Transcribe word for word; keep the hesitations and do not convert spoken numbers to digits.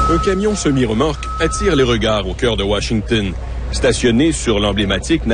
Un camion semi-remorque attire les regards au cœur de Washington. Stationné sur l'emblématique